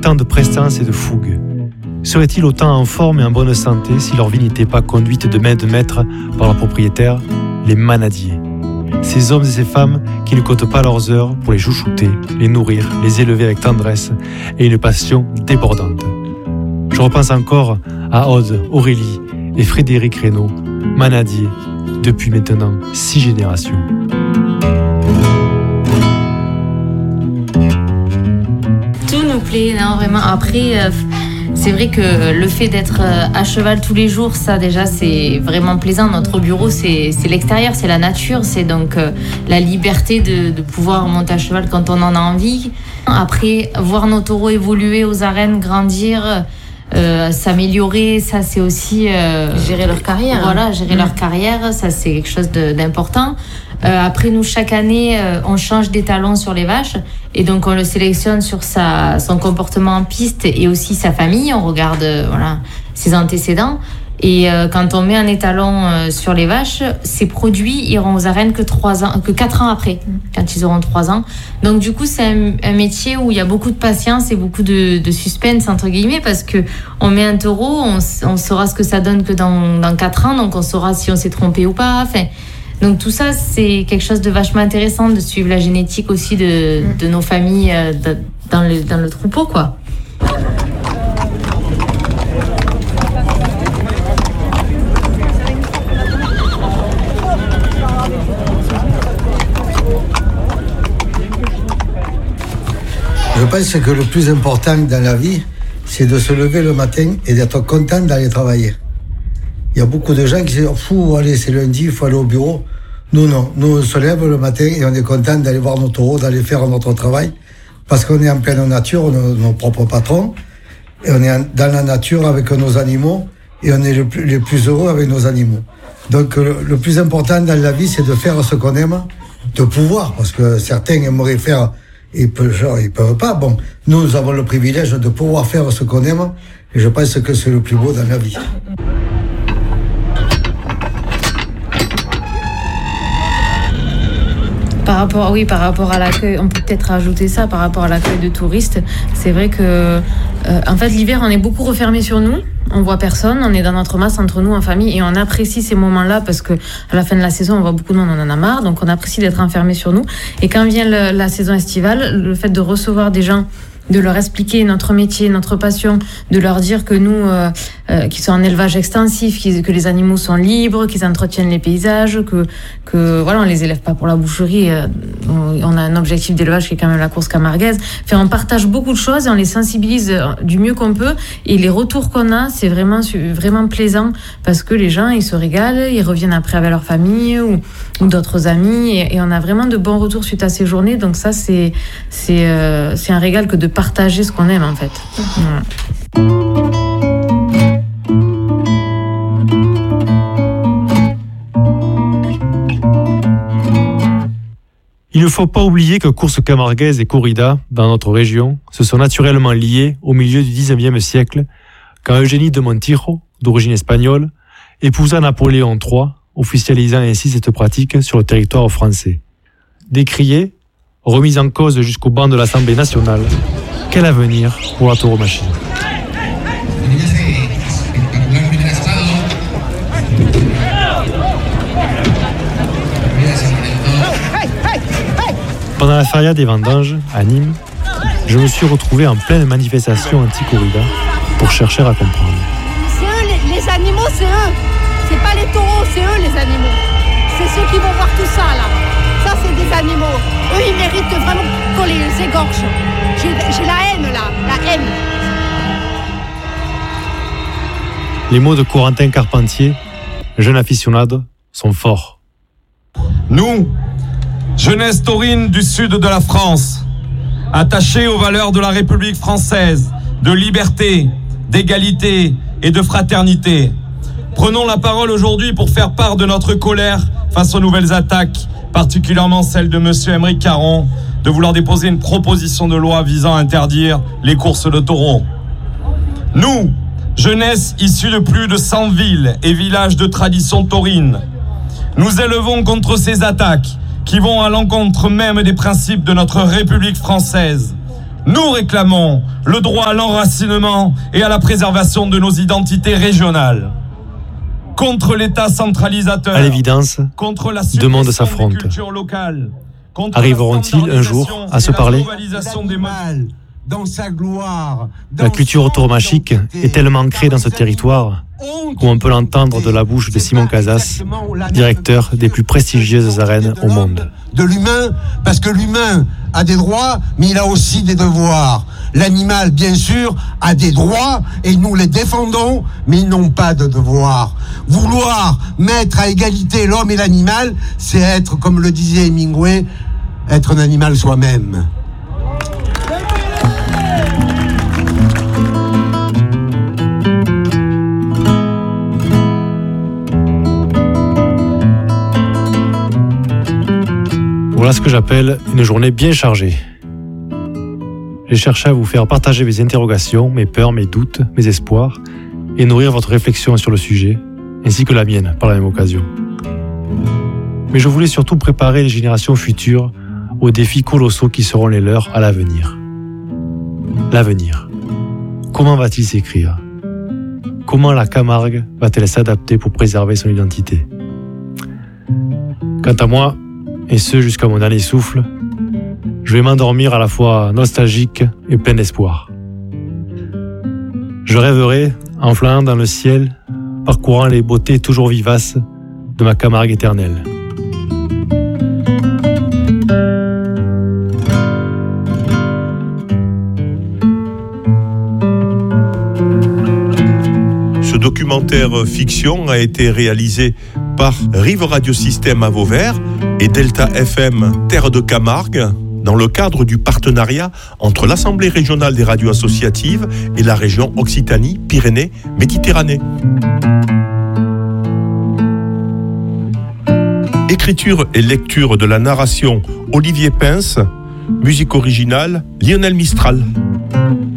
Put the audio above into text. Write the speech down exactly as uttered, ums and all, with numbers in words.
tant de prestance et de fougue? Seraient-ils autant en forme et en bonne santé si leur vie n'était pas conduite de main de maître par leur propriétaire, les manadiers? Ces hommes et ces femmes qui ne comptent pas leurs heures pour les chouchouter, les nourrir, les élever avec tendresse et une passion débordante. Je repense encore à Aude, Aurélie et Frédéric Reynaud, manadiers depuis maintenant six générations. Tout nous plaît, non, vraiment. Après, euh, c'est vrai que le fait d'être à cheval tous les jours, ça déjà, c'est vraiment plaisant. Notre bureau, c'est, c'est l'extérieur, c'est la nature, c'est donc euh, la liberté de, de pouvoir monter à cheval quand on en a envie. Après, voir nos taureaux évoluer aux arènes, grandir, euh, s'améliorer, ça c'est aussi... Euh, gérer leur carrière. Voilà, gérer mmh. leur carrière, ça c'est quelque chose de, d'important. Euh, après, nous, chaque année, euh, on change d'étalon sur les vaches. Et donc, on le sélectionne sur sa, son comportement en piste et aussi sa famille. On regarde euh, voilà, ses antécédents. Et euh, quand on met un étalon euh, sur les vaches, ces produits iront aux arènes que, trois ans, que quatre ans après, quand ils auront trois ans. Donc, du coup, c'est un, un métier où il y a beaucoup de patience et beaucoup de, de suspense, entre guillemets, parce que on met un taureau, on, on saura ce que ça donne que dans, dans quatre ans. Donc, on saura si on s'est trompé ou pas. Enfin... Donc tout ça, c'est quelque chose de vachement intéressant de suivre la génétique aussi de, de nos familles de, dans, le, dans le troupeau, quoi. Je pense que le plus important dans la vie, c'est de se lever le matin et d'être content d'aller travailler. Il y a beaucoup de gens qui disent « Fou, allez, c'est lundi, il faut aller au bureau ». Nous, non. Nous, on se lève le matin et on est content d'aller voir nos taureaux, d'aller faire notre travail. Parce qu'on est en pleine nature, on est nos propres patrons. Et on est dans la nature avec nos animaux. Et on est le plus, les plus heureux avec nos animaux. Donc, le, le plus important dans la vie, c'est de faire ce qu'on aime, de pouvoir. Parce que certains aimeraient faire, et ils ne peuvent pas. Bon, nous, nous avons le privilège de pouvoir faire ce qu'on aime. Et je pense que c'est le plus beau dans la vie. Par rapport, oui, par rapport à l'accueil, on peut peut-être rajouter ça par rapport à l'accueil de touristes. C'est vrai que, euh, en fait, l'hiver, on est beaucoup refermé sur nous. On voit personne, on est dans notre masse entre nous en famille et on apprécie ces moments-là parce que à la fin de la saison, on voit beaucoup de monde, on en a marre, donc on apprécie d'être enfermé sur nous. Et quand vient le, la saison estivale, le fait de recevoir des gens, de leur expliquer notre métier, notre passion, de leur dire que nous, euh, euh, qui sont en élevage extensif, que les animaux sont libres, qu'ils entretiennent les paysages, que, que voilà, on les élève pas pour la boucherie. Euh, on a un objectif d'élevage qui est quand même la course camarguaise. Enfin, on partage beaucoup de choses et on les sensibilise du mieux qu'on peut. Et les retours qu'on a, c'est vraiment, vraiment plaisant parce que les gens, ils se régalent, ils reviennent après avec leur famille ou, ou d'autres amis et, et on a vraiment de bons retours suite à ces journées. Donc ça, c'est, c'est, euh, c'est un régal que de partager ce qu'on aime en fait. Voilà. Il ne faut pas oublier que course camarguaise et corrida, dans notre région, se sont naturellement liées au milieu du dix-neuvième siècle, quand Eugénie de Montijo, d'origine espagnole, épousa Napoléon trois, officialisant ainsi cette pratique sur le territoire français. Décriée, remise en cause jusqu'au banc de l'Assemblée nationale, quel avenir pour la tauromachie? Pendant la feria des vendanges, à Nîmes, je me suis retrouvé en pleine manifestation anti-corrida pour chercher à comprendre. C'est eux, les, les animaux, c'est eux. C'est pas les taureaux, c'est eux les animaux. C'est ceux qui vont voir tout ça, là. Ça, c'est des animaux. Eux, ils méritent vraiment qu'on les égorge. J'ai, j'ai la haine, là, la haine. Les mots de Corentin Carpentier, jeune aficionado, sont forts. Nous, jeunesse taurine du sud de la France, attachés aux valeurs de la République française, de liberté, d'égalité et de fraternité, prenons la parole aujourd'hui pour faire part de notre colère face aux nouvelles attaques, particulièrement celle de M. Aymeric Caron, de vouloir déposer une proposition de loi visant à interdire les courses de taureaux. Nous, jeunesse issue de plus de cent villes et villages de tradition taurine, nous élevons contre ces attaques qui vont à l'encontre même des principes de notre République française. Nous réclamons le droit à l'enracinement et à la préservation de nos identités régionales. Contre l'État centralisateur, à l'évidence, contre la deux mondes s'affrontent. Arriveront-ils un jour à se parler ? Dans sa gloire, dans la culture tauromachie est tellement ancrée dans ce territoire qu'on peut l'entendre de la bouche de Simon Casas, directeur des plus prestigieuses arènes au monde. De l'humain, parce que l'humain a des droits, mais il a aussi des devoirs. L'animal, bien sûr, a des droits et nous les défendons, mais ils n'ont pas de devoirs. Vouloir mettre à égalité l'homme et l'animal, c'est être, comme le disait Hemingway, être un animal soi-même. Voilà ce que j'appelle une journée bien chargée. J'ai cherché à vous faire partager mes interrogations, mes peurs, mes doutes, mes espoirs et nourrir votre réflexion sur le sujet, ainsi que la mienne par la même occasion. Mais je voulais surtout préparer les générations futures aux défis colossaux qui seront les leurs à l'avenir. L'avenir. Comment va-t-il s'écrire ? Comment la Camargue va-t-elle s'adapter pour préserver son identité ? Quant à moi, et ce jusqu'à mon dernier souffle, je vais m'endormir à la fois nostalgique et plein d'espoir. Je rêverai en flânant dans le ciel, parcourant les beautés toujours vivaces de ma Camargue éternelle. Ce documentaire fiction a été réalisé par Rive Radio Système à Vauvert et Delta F M Terre de Camargue dans le cadre du partenariat entre l'Assemblée régionale des radios associatives et la région Occitanie-Pyrénées-Méditerranée. Écriture et lecture de la narration Olivier Pince, musique originale Lionel Mistral.